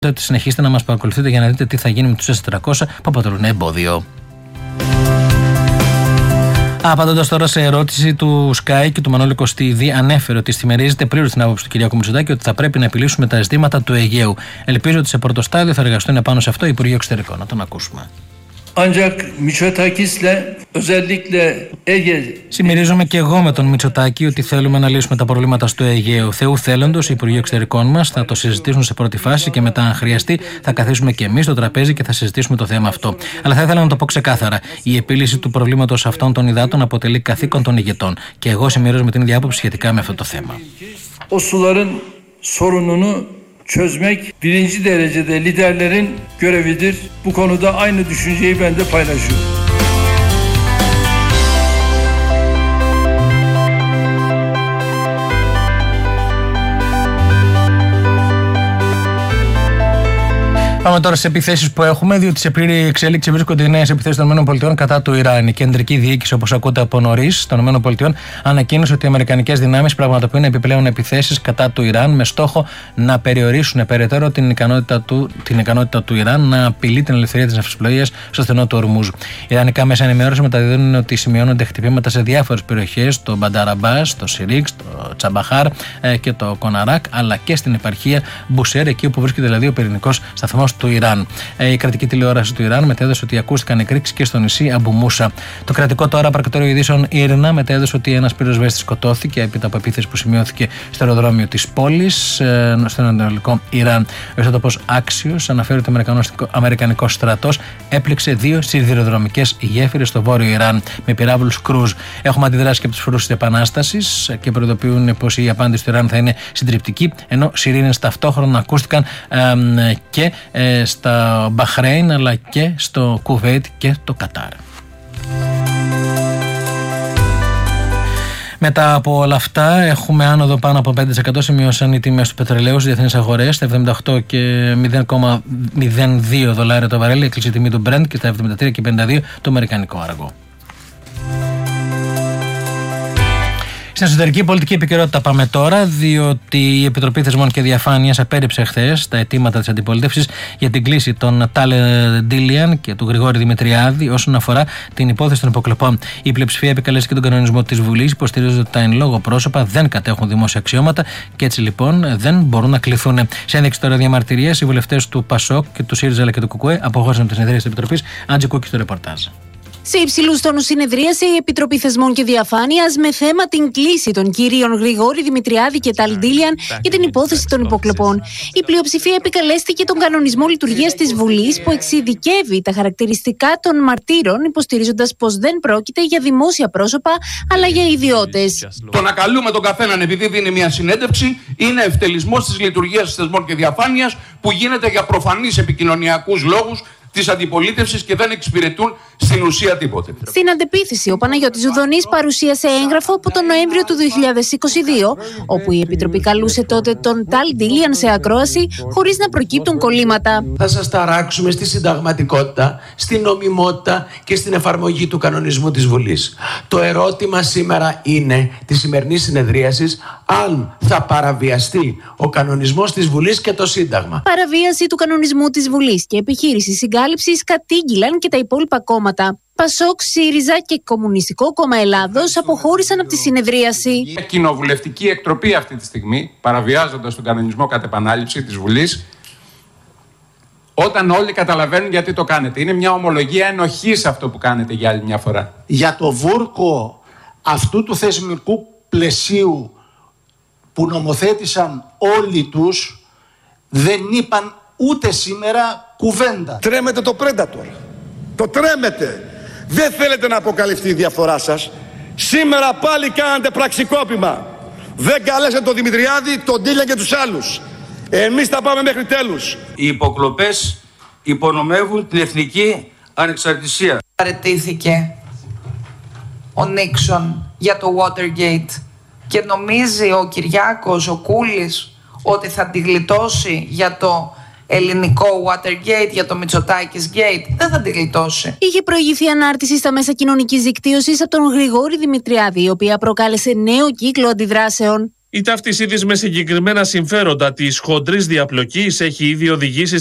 Συνεχίστε να μας παρακολουθείτε για να δείτε τι θα γίνει με τους S400 που αποτελούν εμπόδιο. Απαντώντας τώρα σε ερώτηση του Sky και του Μανώλη Κωστίδη, ανέφερε ότι συμμερίζεται πλήρως την άποψη του Κυριάκου Μητσοτάκη ότι θα πρέπει να επιλύσουμε τα ζητήματα του Αιγαίου. Ελπίζω ότι σε πρώτο στάδιο θα εργαστούν πάνω σε αυτό Υπουργείο Εξωτερικών. Να τον ακούσουμε. Συμμερίζομαι και εγώ με τον Μητσοτάκη ότι θέλουμε να λύσουμε τα προβλήματα στο Αιγαίο. Θεού θέλοντος, οι Υπουργοί Εξωτερικών μας θα το συζητήσουν σε πρώτη φάση και μετά, αν χρειαστεί, θα καθίσουμε και εμείς στο τραπέζι και θα συζητήσουμε το θέμα αυτό. Αλλά θα ήθελα να το πω ξεκάθαρα. Η επίλυση του προβλήματος αυτών των υδάτων αποτελεί καθήκον των ηγετών. Και εγώ συμμερίζομαι την ίδια άποψη σχετικά με αυτό το θέμα. Çözmek birinci derecede liderlerin görevidir. Bu konuda aynı düşünceyi ben de paylaşıyorum. Πάμε τώρα σε επιθέσεις που έχουμε, διότι σε πλήρη εξέλιξη βρίσκονται οι νέες επιθέσεις των ΗΠΑ κατά του Ιράν. Η κεντρική διοίκηση, όπως ακούτε από νωρίς, των ΗΠΑ ανακοίνωσε ότι οι αμερικανικές δυνάμεις πραγματοποιούν επιπλέον επιθέσεις κατά του Ιράν με στόχο να περιορίσουν περαιτέρω την ικανότητα του Ιράν να απειλεί την ελευθερία της ναυσιπλοείας στο στενό του Ορμούζ. Οι ιρανικά μέσα ενημέρωση μεταδίδουν ότι σημειώνονται χτυπήματα σε διάφορες περιοχές, το Μπανταραμπάς, το Σιρίξ, το Τσαμπαχάρ και το Κοναράκ, αλλά και στην επαρχία Μπουσέρ, εκεί όπου βρίσκεται δηλαδή ο πυρηνικός σταθμός του Ιράν. Η κρατική τηλεόραση του Ιράν μετέδωσε ότι ακούστηκαν εκρήξεις και στο νησί Αμπουμούσα. Το κρατικό τώρα πρακτορείο ειδήσεων Ήρνα μετέδωσε ότι ένας πυροσβέστης σκοτώθηκε έπειτα από επίθεση που σημειώθηκε στο αεροδρόμιο της πόλης, στο ανατολικό Ιράν. Ο ιστότοπος Άξιος αναφέρει ότι ο αμερικανικός στρατός έπληξε 2 σιδηροδρομικές γέφυρες στο βόρειο Ιράν με πυράβλους κρούζ. Έχουμε αντιδράσει και από τους φορούς της Επανάστασης και προειδοποιούν πως η απάντηση του Ιράν θα είναι συντριπτική, ενώ σιρήνες ταυτόχρονα ακούστηκαν και στα Μπαχρέιν αλλά και στο Κουβέιτ και το Κατάρ. Μετά από όλα αυτά έχουμε άνοδο πάνω από 5%, σημειώσαν οι τιμές του πετρελαίου στις διεθνείς αγορές στα 78 και 0,02 δολάρια το βαρέλι, έκλεισε η τιμή του Brent και στα 73 και 52 το αμερικανικό άργο. Στην εσωτερική πολιτική επικαιρότητα πάμε τώρα, διότι η Επιτροπή Θεσμών και Διαφάνειας απέρριψε χθες τα αιτήματα της αντιπολίτευσης για την κλήση των Τάλε Ντίλιαν και του Γρηγόρη Δημητριάδη όσον αφορά την υπόθεση των υποκλοπών. Η πλειοψηφία επικαλέσει και τον κανονισμό της Βουλής, υποστηρίζοντα ότι τα εν λόγω πρόσωπα δεν κατέχουν δημόσια αξιώματα και έτσι λοιπόν δεν μπορούν να κληθούν. Σε ένδειξη τώρα διαμαρτυρίας, οι βουλευτές του ΠΑΣΟΚ και του ΣΥΡΙΖΑ αλλά και του ΚΚΕ αποχώρησαν από τη συνεδρία της Επιτροπής. Άντζη Κούκκι στο ρεπορτάζ. Σε υψηλού τόνου συνεδρίασε η Επιτροπή Θεσμών και Διαφάνειας με θέμα την κλήση των κυρίων Γρηγόρη Δημητριάδη και Τάλ Ντίλιαν για την υπόθεση των υποκλοπών. Η πλειοψηφία επικαλέστηκε τον κανονισμό λειτουργίας της Βουλής που εξειδικεύει τα χαρακτηριστικά των μαρτύρων, υποστηρίζοντας πως δεν πρόκειται για δημόσια πρόσωπα αλλά για ιδιώτες. Το να καλούμε τον καθέναν επειδή δίνει μια συνέντευξη είναι ευτελισμός της λειτουργίας Θεσμών και Διαφάνειας που γίνεται για προφανείς επικοινωνιακούς λόγους της αντιπολίτευσης και δεν εξυπηρετούν στην ουσία τίποτε. Στην αντεπίθεση, ο Παναγιώτης Ζουδονής παρουσίασε έγγραφο από τον Νοέμβριο του 2022, όπου η Επιτροπή καλούσε τότε τον Τάλ Ντίλιαν σε ακρόαση χωρίς να προκύπτουν κολλήματα. Θα σας ταράξουμε στη συνταγματικότητα, στην νομιμότητα και στην εφαρμογή του κανονισμού της Βουλής. Το ερώτημα σήμερα είναι της σημερινής συνεδρίασης αν θα παραβιαστεί ο κανονισμός της Βουλής και το Σύνταγμα. Παραβίαση του κανονισμού της Βουλής και επιχείρηση συγκάλυψης κατήγγυλαν και τα υπόλοιπα κόμματα. ΠΑΣΟΚ, ΣΥΡΙΖΑ και Κομμουνιστικό Κόμμα Ελλάδος αποχώρησαν από τη συνεδρίαση. Κοινοβουλευτική εκτροπή αυτή τη στιγμή, παραβιάζοντας τον κανονισμό κατ' επανάληψη της Βουλής, όταν όλοι καταλαβαίνουν γιατί το κάνετε. Είναι μια ομολογία ενοχής αυτό που κάνετε για άλλη μια φορά. Για το βούρκο αυτού του θεσμικού πλαισίου που νομοθέτησαν όλοι τους, δεν είπαν ούτε σήμερα κουβέντα. Τρέμετε το Predator. Το τρέμετε. Δεν θέλετε να αποκαλυφθεί η διαφθορά σας. Σήμερα πάλι κάνατε πραξικόπημα. Δεν καλέσατε τον Δημητριάδη, τον Ντίλιαν και τους άλλους. Εμείς θα πάμε μέχρι τέλους. Οι υποκλοπές υπονομεύουν την εθνική ανεξαρτησία. Παραιτήθηκε ο Νίξον για το Watergate και νομίζει ο Κυριάκος, ο Κούλης, ότι θα τη γλιτώσει για το ελληνικό Watergate, για το Μητσοτάκης Gate. Δεν θα τη γλιτώσει. Είχε προηγηθεί ανάρτηση στα μέσα κοινωνικής δικτύωσης από τον Γρηγόρη Δημητριάδη, η οποία προκάλεσε νέο κύκλο αντιδράσεων. Η ταύτισή της με συγκεκριμένα συμφέροντα της χοντρής διαπλοκής έχει ήδη οδηγήσει